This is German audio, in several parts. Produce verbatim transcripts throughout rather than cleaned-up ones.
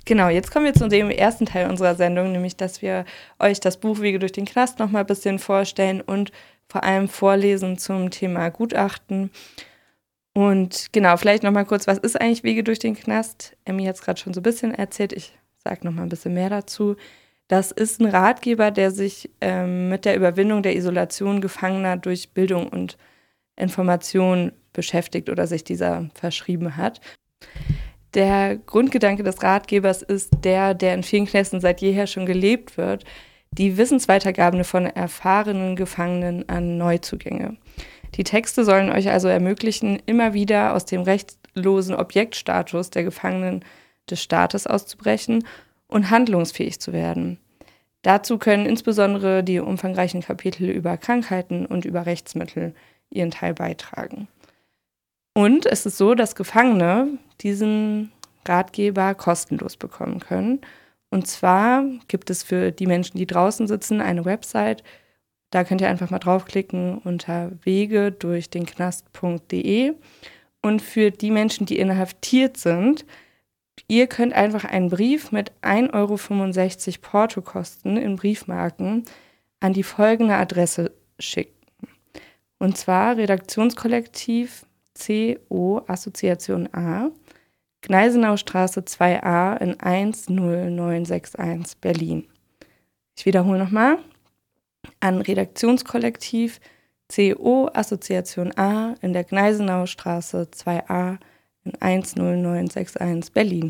Genau, jetzt kommen wir zu dem ersten Teil unserer Sendung, nämlich, dass wir euch das Buch Wege durch den Knast noch mal ein bisschen vorstellen und vor allem vorlesen zum Thema Gutachten. Und genau, vielleicht noch mal kurz, was ist eigentlich Wege durch den Knast? Emmy hat es gerade schon so ein bisschen erzählt, ich sage noch mal ein bisschen mehr dazu. Das ist ein Ratgeber, der sich ähm, mit der Überwindung der Isolation Gefangener durch Bildung und Information beschäftigt oder sich dieser verschrieben hat. Der Grundgedanke des Ratgebers ist der, der in vielen Knästen seit jeher schon gelebt wird, die Wissensweitergabe von erfahrenen Gefangenen an Neuzugänge. Die Texte sollen euch also ermöglichen, immer wieder aus dem rechtlosen Objektstatus der Gefangenen des Staates auszubrechen und handlungsfähig zu werden. Dazu können insbesondere die umfangreichen Kapitel über Krankheiten und über Rechtsmittel ihren Teil beitragen. Und es ist so, dass Gefangene diesen Ratgeber kostenlos bekommen können. Und zwar gibt es für die Menschen, die draußen sitzen, eine Website. Da könnt ihr einfach mal draufklicken unter wege durch den knast punkt de. Und für die Menschen, die inhaftiert sind, ihr könnt einfach einen Brief mit ein Euro fünfundsechzig Portokosten in Briefmarken an die folgende Adresse schicken. Und zwar Redaktionskollektiv C O Assoziation A, Gneisenaustraße zwei a in eins null neun sechs eins Berlin. Ich wiederhole nochmal. An Redaktionskollektiv C O Assoziation A in der Gneisenaustraße zwei a in eins null neun sechs eins Berlin.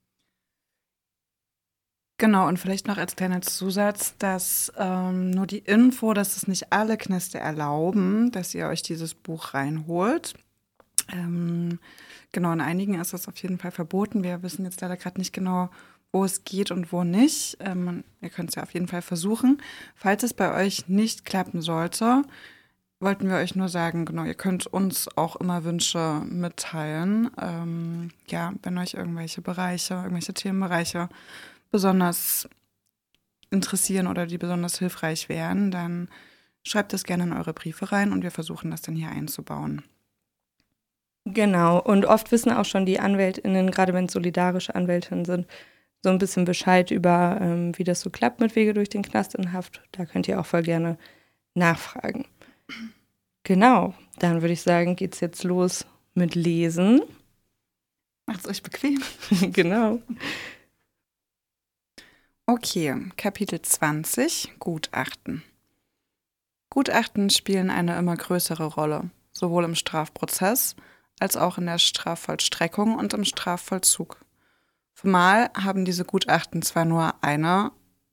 Genau, und vielleicht noch als kleiner Zusatz, dass ähm, nur die Info, dass es nicht alle Knäste erlauben, dass ihr euch dieses Buch reinholt. Ähm, genau, in einigen ist das auf jeden Fall verboten. Wir wissen jetzt leider gerade nicht genau, wo es geht und wo nicht. Ähm, ihr könnt es ja auf jeden Fall versuchen. Falls es bei euch nicht klappen sollte, wollten wir euch nur sagen, genau, ihr könnt uns auch immer Wünsche mitteilen. Ähm, ja, wenn euch irgendwelche Bereiche, irgendwelche Themenbereiche besonders interessieren oder die besonders hilfreich wären, dann schreibt das gerne in eure Briefe rein und wir versuchen das dann hier einzubauen. Genau, und oft wissen auch schon die AnwältInnen, gerade wenn es solidarische Anwältinnen sind, so ein bisschen Bescheid über, ähm, wie das so klappt mit Wege durch den Knast in Haft. Da könnt ihr auch voll gerne nachfragen. Genau, dann würde ich sagen, geht's jetzt los mit Lesen. Macht's euch bequem. Genau. Okay, Kapitel zwanzig, Gutachten. Gutachten spielen eine immer größere Rolle, sowohl im Strafprozess als auch in der Strafvollstreckung und im Strafvollzug. Formal haben diese Gutachten zwar nur eine,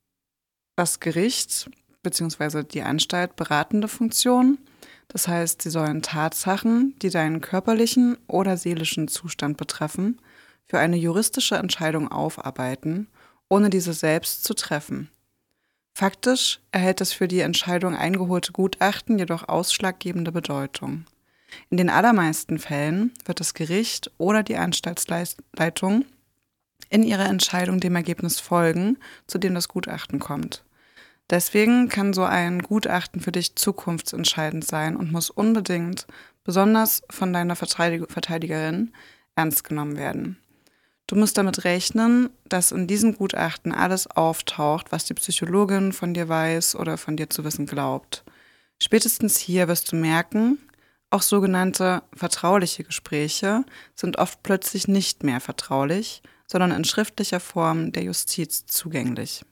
das Gericht bzw. die Anstalt beratende Funktion, das heißt, sie sollen Tatsachen, die deinen körperlichen oder seelischen Zustand betreffen, für eine juristische Entscheidung aufarbeiten, ohne diese selbst zu treffen. Faktisch erhält das für die Entscheidung eingeholte Gutachten jedoch ausschlaggebende Bedeutung. In den allermeisten Fällen wird das Gericht oder die Anstaltsleitung in ihrer Entscheidung dem Ergebnis folgen, zu dem das Gutachten kommt. Deswegen kann so ein Gutachten für dich zukunftsentscheidend sein und muss unbedingt, besonders von deiner Verteidig- Verteidigerin, ernst genommen werden. Du musst damit rechnen, dass in diesem Gutachten alles auftaucht, was die Psychologin von dir weiß oder von dir zu wissen glaubt. Spätestens hier wirst du merken, auch sogenannte vertrauliche Gespräche sind oft plötzlich nicht mehr vertraulich, sondern in schriftlicher Form der Justiz zugänglich.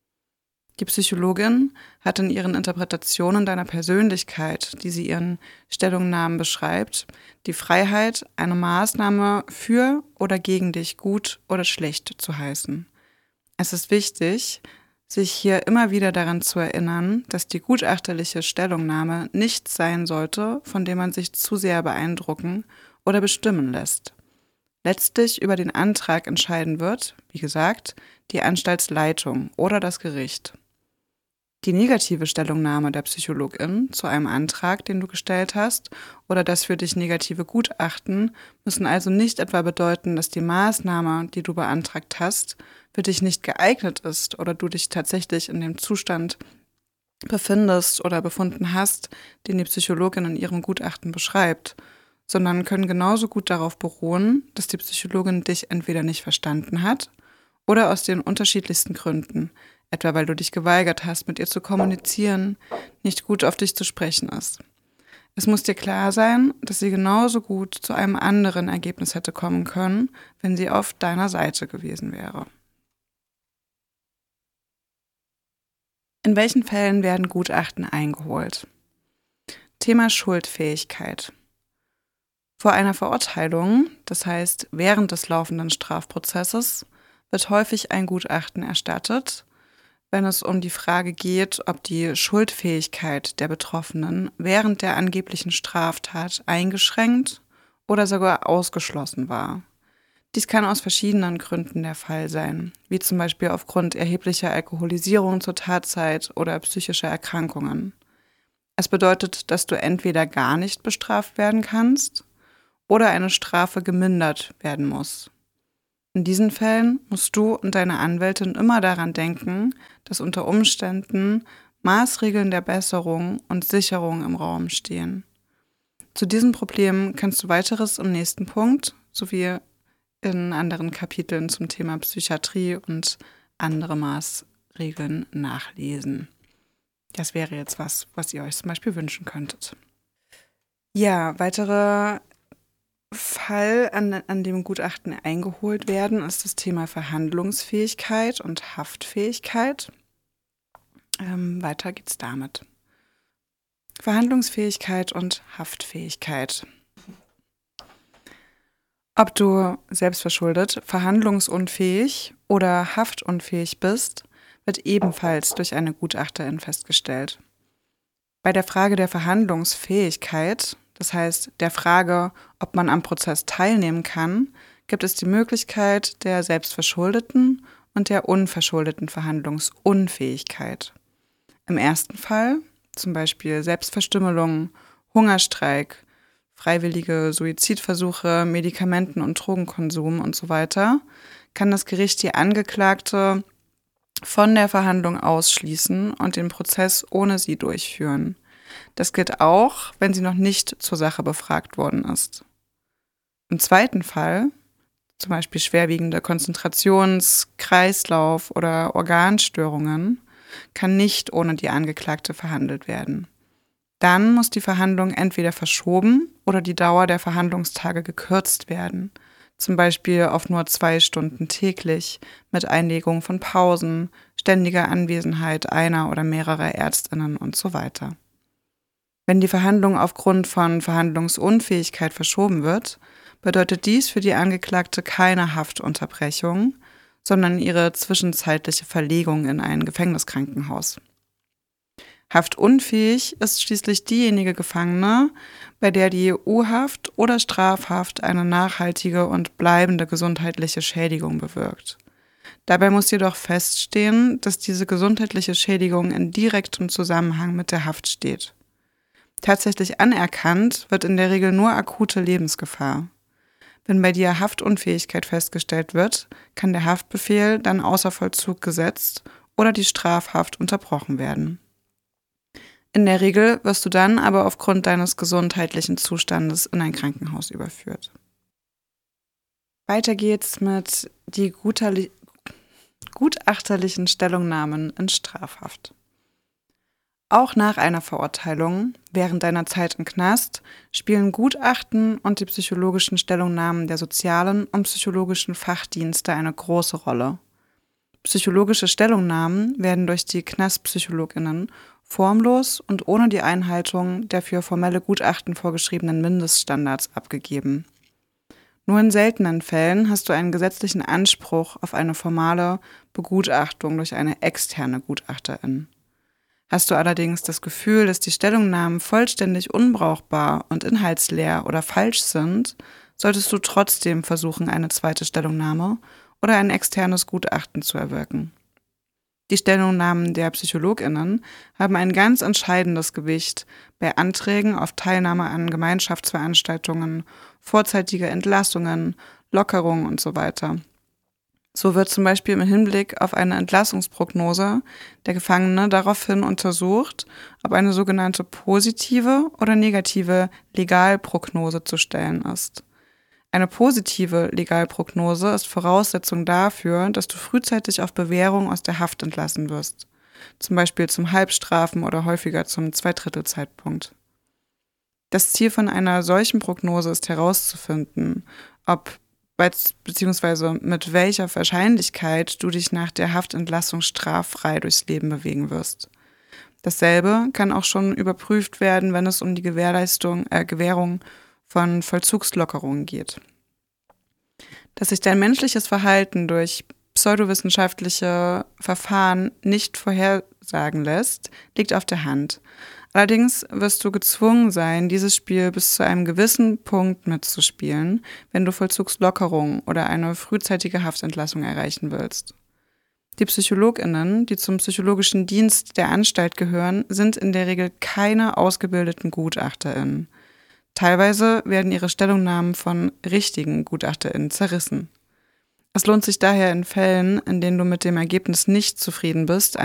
Die Psychologin hat in ihren Interpretationen deiner Persönlichkeit, die sie ihren Stellungnahmen beschreibt, die Freiheit, eine Maßnahme für oder gegen dich gut oder schlecht zu heißen. Es ist wichtig, sich hier immer wieder daran zu erinnern, dass die gutachterliche Stellungnahme nichts sein sollte, von dem man sich zu sehr beeindrucken oder bestimmen lässt. Letztlich über den Antrag entscheiden wird, wie gesagt, die Anstaltsleitung oder das Gericht. Die negative Stellungnahme der Psychologin zu einem Antrag, den du gestellt hast, oder das für dich negative Gutachten müssen also nicht etwa bedeuten, dass die Maßnahme, die du beantragt hast, für dich nicht geeignet ist oder du dich tatsächlich in dem Zustand befindest oder befunden hast, den die Psychologin in ihrem Gutachten beschreibt, sondern können genauso gut darauf beruhen, dass die Psychologin dich entweder nicht verstanden hat oder aus den unterschiedlichsten Gründen, etwa weil du dich geweigert hast, mit ihr zu kommunizieren, nicht gut auf dich zu sprechen ist. Es muss dir klar sein, dass sie genauso gut zu einem anderen Ergebnis hätte kommen können, wenn sie auf deiner Seite gewesen wäre. In welchen Fällen werden Gutachten eingeholt? Thema Schuldfähigkeit. Vor einer Verurteilung, das heißt während des laufenden Strafprozesses, wird häufig ein Gutachten erstattet, wenn es um die Frage geht, ob die Schuldfähigkeit der Betroffenen während der angeblichen Straftat eingeschränkt oder sogar ausgeschlossen war. Dies kann aus verschiedenen Gründen der Fall sein, wie zum Beispiel aufgrund erheblicher Alkoholisierung zur Tatzeit oder psychischer Erkrankungen. Es bedeutet, dass du entweder gar nicht bestraft werden kannst oder eine Strafe gemindert werden muss. In diesen Fällen musst du und deine Anwältin immer daran denken, dass unter Umständen Maßregeln der Besserung und Sicherung im Raum stehen. Zu diesen Problemen kannst du weiteres im nächsten Punkt sowie in anderen Kapiteln zum Thema Psychiatrie und andere Maßregeln nachlesen. Das wäre jetzt was, was ihr euch zum Beispiel wünschen könntet. Ja, weitere Fall, an, an dem Gutachten eingeholt werden, ist das Thema Verhandlungsfähigkeit und Haftfähigkeit. Ähm, weiter geht's damit. Verhandlungsfähigkeit und Haftfähigkeit. Ob du selbstverschuldet, verhandlungsunfähig oder haftunfähig bist, wird ebenfalls durch eine Gutachterin festgestellt. Bei der Frage der Verhandlungsfähigkeit, das heißt der Frage, ob man am Prozess teilnehmen kann, gibt es die Möglichkeit der selbstverschuldeten und der unverschuldeten Verhandlungsunfähigkeit. Im ersten Fall, zum Beispiel Selbstverstümmelung, Hungerstreik, freiwillige Suizidversuche, Medikamenten- und Drogenkonsum und so weiter, kann das Gericht die Angeklagte von der Verhandlung ausschließen und den Prozess ohne sie durchführen. Das gilt auch, wenn sie noch nicht zur Sache befragt worden ist. Im zweiten Fall, zum Beispiel schwerwiegende Konzentrations-, Kreislauf- oder Organstörungen, kann nicht ohne die Angeklagte verhandelt werden. Dann muss die Verhandlung entweder verschoben oder die Dauer der Verhandlungstage gekürzt werden, zum Beispiel auf nur zwei Stunden täglich mit Einlegung von Pausen, ständiger Anwesenheit einer oder mehrerer ÄrztInnen und so weiter. Wenn die Verhandlung aufgrund von Verhandlungsunfähigkeit verschoben wird, bedeutet dies für die Angeklagte keine Haftunterbrechung, sondern ihre zwischenzeitliche Verlegung in ein Gefängniskrankenhaus. Haftunfähig ist schließlich diejenige Gefangene, bei der die U-Haft oder Strafhaft eine nachhaltige und bleibende gesundheitliche Schädigung bewirkt. Dabei muss jedoch feststehen, dass diese gesundheitliche Schädigung in direktem Zusammenhang mit der Haft steht. Tatsächlich anerkannt wird in der Regel nur akute Lebensgefahr. Wenn bei dir Haftunfähigkeit festgestellt wird, kann der Haftbefehl dann außer Vollzug gesetzt oder die Strafhaft unterbrochen werden. In der Regel wirst du dann aber aufgrund deines gesundheitlichen Zustandes in ein Krankenhaus überführt. Weiter geht's mit die guterli- gutachterlichen Stellungnahmen in Strafhaft. Auch nach einer Verurteilung, während deiner Zeit im Knast, spielen Gutachten und die psychologischen Stellungnahmen der sozialen und psychologischen Fachdienste eine große Rolle. Psychologische Stellungnahmen werden durch die KnastpsychologInnen formlos und ohne die Einhaltung der für formelle Gutachten vorgeschriebenen Mindeststandards abgegeben. Nur in seltenen Fällen hast du einen gesetzlichen Anspruch auf eine formale Begutachtung durch eine externe Gutachterin. Hast du allerdings das Gefühl, dass die Stellungnahmen vollständig unbrauchbar und inhaltsleer oder falsch sind, solltest du trotzdem versuchen, eine zweite Stellungnahme oder ein externes Gutachten zu erwirken. Die Stellungnahmen der PsychologInnen haben ein ganz entscheidendes Gewicht bei Anträgen auf Teilnahme an Gemeinschaftsveranstaltungen, vorzeitige Entlassungen, Lockerungen und so weiter. So wird zum Beispiel im Hinblick auf eine Entlassungsprognose der Gefangene daraufhin untersucht, ob eine sogenannte positive oder negative Legalprognose zu stellen ist. Eine positive Legalprognose ist Voraussetzung dafür, dass du frühzeitig auf Bewährung aus der Haft entlassen wirst. Zum Beispiel zum Halbstrafen oder häufiger zum Zweidrittelzeitpunkt. Das Ziel von einer solchen Prognose ist herauszufinden, ob bzw. mit welcher Wahrscheinlichkeit du dich nach der Haftentlassung straffrei durchs Leben bewegen wirst. Dasselbe kann auch schon überprüft werden, wenn es um die Gewährleistung, äh, Gewährung von Vollzugslockerungen geht. Dass sich dein menschliches Verhalten durch pseudowissenschaftliche Verfahren nicht vorhersagen lässt, liegt auf der Hand. Allerdings wirst du gezwungen sein, dieses Spiel bis zu einem gewissen Punkt mitzuspielen, wenn du Vollzugslockerung oder eine frühzeitige Haftentlassung erreichen willst. Die PsychologInnen, die zum psychologischen Dienst der Anstalt gehören, sind in der Regel keine ausgebildeten GutachterInnen. Teilweise werden ihre Stellungnahmen von richtigen GutachterInnen zerrissen. Es lohnt sich daher in Fällen, in denen du mit dem Ergebnis nicht zufrieden bist,